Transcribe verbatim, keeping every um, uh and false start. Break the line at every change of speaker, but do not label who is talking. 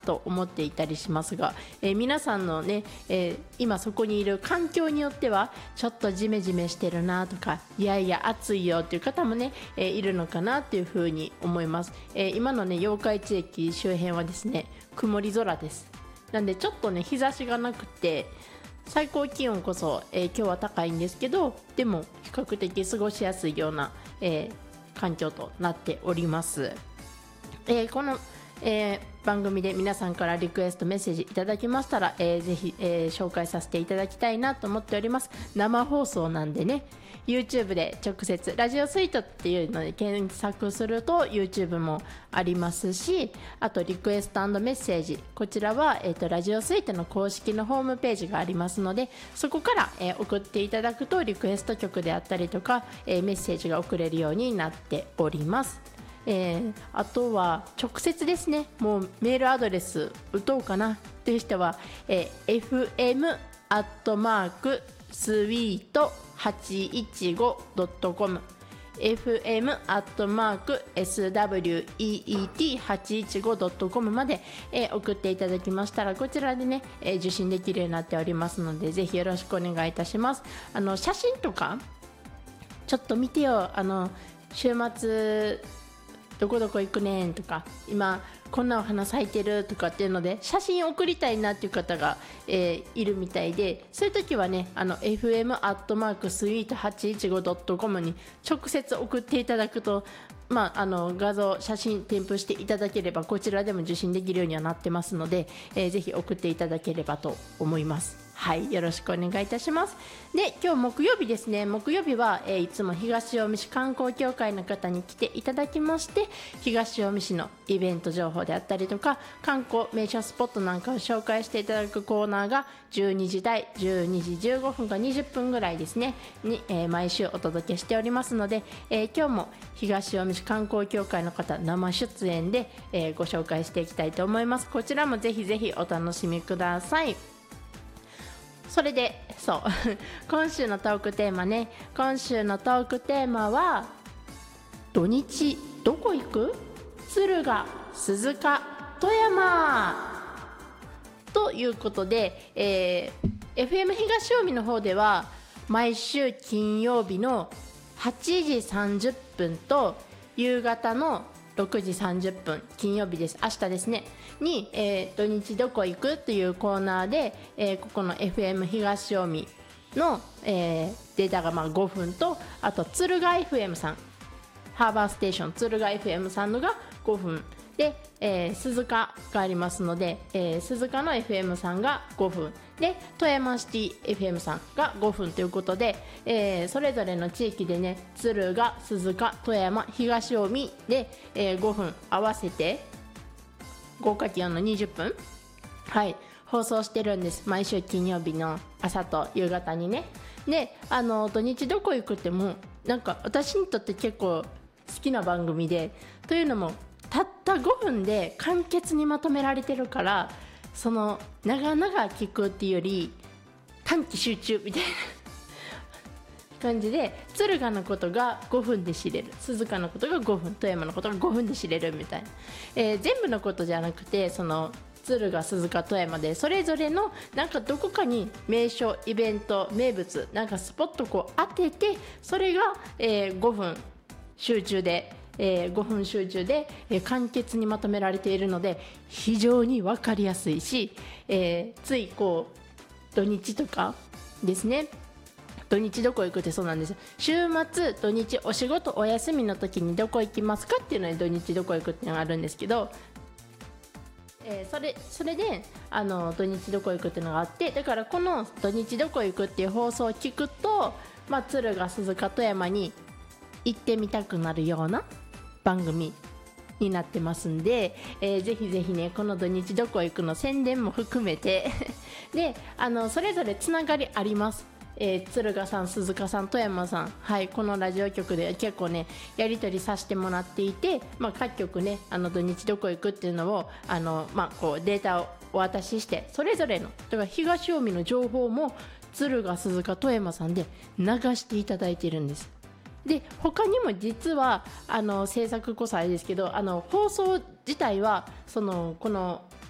と思っていたりしますが、えー、皆さんのね、えー、今そこにいる環境によってはちょっとジメジメしてるなとか、いやいや暑いよっていう方もね、えー、いるのかなっていうふうに思います。えー、今のね八日市駅周辺はですね曇り空です。なんでちょっとね日差しがなくて最高気温こそ、えー、今日は高いんですけど、でも比較的過ごしやすいような、えー、環境となっております。えー、このえー、番組で皆さんからリクエストメッセージいただきましたら、えー、ぜひ、えー、紹介させていただきたいなと思っております。生放送なんでね YouTube で直接ラジオスイートっていうので検索すると YouTube もありますし、あとリクエスト&メッセージ、こちらは、えー、とラジオスイートの公式のホームページがありますので、そこから、えー、送っていただくとリクエスト曲であったりとか、えー、メッセージが送れるようになっております。えー、あとは直接ですね、もうメールアドレス打とうかなという人は、えー、エフエム アットマークスイートはちいちごドットコム エフエム アットマークスワイーイーティーはちいちごドットコム まで、えー、送っていただきましたらこちらでね、えー、受信できるようになっておりますので、ぜひよろしくお願いいたします。あの写真とかちょっと見てよ、あの週末どこどこ行くねんとか、今こんなお花咲いてるとかっていうので写真送りたいなっていう方が、えー、いるみたいで、そういう時はね、あの エフエム アットマークスイートはちいちごドットコム に直接送っていただくと、まあ、あの画像写真添付していただければこちらでも受信できるようにはなってますので、えー、ぜひ送っていただければと思います。はい、よろしくお願いいたします。で、今日木曜日ですね。木曜日は、えー、いつも東近江市観光協会の方に来ていただきまして、東近江市のイベント情報であったりとか観光名所スポットなんかを紹介していただくコーナーがじゅうにじ台じゅうにじじゅうごふんかにじゅっぷんぐらいですねに、えー、毎週お届けしておりますので、えー、今日も東近江市観光協会の方生出演で、えー、ご紹介していきたいと思います。こちらもぜひぜひお楽しみください。それでそう今週のトークテーマね、今週のトークテーマは土日どこ行く？敦賀、鈴鹿、富山ということで、えー、エフエム 東近江の方では毎週金曜日のはちじさんじゅっぷんと夕方のろくじさんじゅっぷん、金曜日です、明日ですねに、えー、土日どこ行くというコーナーで、えー、ここの エフエム 東近江の、えー、データがまあごふんと、あと敦賀 エフエム さん、ハーバーステーション敦賀 エフエム さんのがごふんで、えー、鈴鹿がありますので、えー、鈴鹿の エフエム さんがごふんで、富山シティ エフエム さんがごふんということで、えー、それぞれの地域でね、敦賀、鈴鹿、富山、東近江で、えー、ごふん合わせて ごかけるよん のにじゅっぷん、はい、放送してるんです。毎週金曜日の朝と夕方にね。で、あの土日どこ行くってもなんか私にとって結構好きな番組で、というのもたったごふんで簡潔にまとめられてるから、その長々聞くっていうより短期集中みたいな感じで、敦賀のことがごふんで知れる、鈴鹿のことがごふん、富山のことがごふんで知れるみたいな、えー、全部のことじゃなくて、その敦賀、鈴鹿、富山でそれぞれのなんかどこかに名所、イベント、名物、なんかスポットこう当てて、それが、えー、ごふん集中で、えー、ごふん集中で、えー、簡潔にまとめられているので非常に分かりやすいし、えー、ついこう土日とかですね、土日どこ行くってそうなんですよ。週末土日お仕事お休みの時にどこ行きますかっていうのに土日どこ行くっていうのがあるんですけど、えー、それそれであの土日どこ行くっていうのがあって、だからこの土日どこ行くっていう放送を聞くと、まあ、敦賀、鈴鹿、富山に行ってみたくなるような番組になってますんで、えー、ぜひぜひね、この土日どこ行くの宣伝も含めてで、あのそれぞれつながりあります。えー、敦賀さん、鈴鹿さん、富山さん、はい、このラジオ局で結構ねやり取りさせてもらっていて、まあ、各局ね、あの土日どこ行くっていうのをあの、まあ、こうデータをお渡しして、それぞれのだから東近江の情報も敦賀、鈴鹿、富山さんで流していただいているんです。で、他にも実はあの制作こそあれですけど、あの放送自体はそのこの